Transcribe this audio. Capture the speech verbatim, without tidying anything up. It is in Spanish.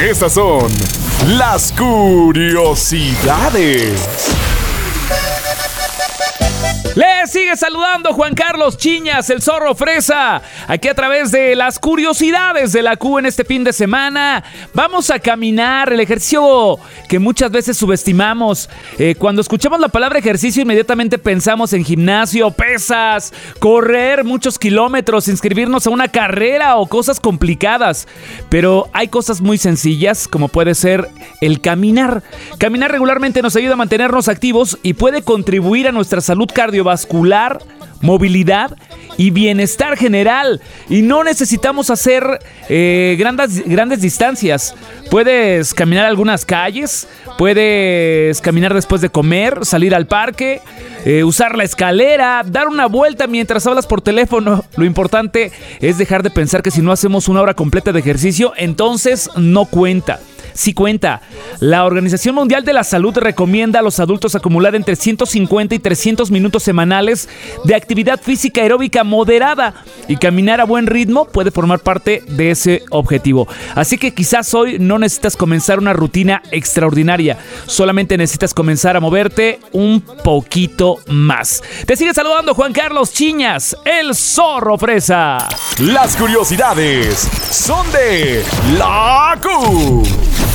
Estas son las curiosidades. Le sigue saludando Juan Carlos Chiñas, el Zorro Fresa, aquí a través de las curiosidades de la Q en este fin de semana. Vamos a caminar, el ejercicio que muchas veces subestimamos. Eh, cuando escuchamos la palabra ejercicio, inmediatamente pensamos en gimnasio, pesas, correr muchos kilómetros, inscribirnos a una carrera o cosas complicadas. Pero hay cosas muy sencillas, como puede ser el caminar. Caminar regularmente nos ayuda a mantenernos activos y puede contribuir a nuestra salud cardiovascular, movilidad y bienestar general. Y no necesitamos hacer eh, grandes, grandes distancias. Puedes caminar algunas calles, puedes caminar después de comer, salir al parque, eh, usar la escalera, dar una vuelta mientras hablas por teléfono. Lo importante es dejar de pensar que si no hacemos una hora completa de ejercicio, entonces no cuenta. Sí cuenta. La Organización Mundial de la Salud recomienda a los adultos acumular entre ciento cincuenta y trescientos minutos semanales de actividad física aeróbica moderada, y caminar a buen ritmo puede formar parte de ese objetivo. Así que quizás hoy no necesitas comenzar una rutina extraordinaria, solamente necesitas comenzar a moverte un poquito más. Te sigue saludando Juan Carlos Chiñas, el Zorro Fresa. Las curiosidades son de la Q.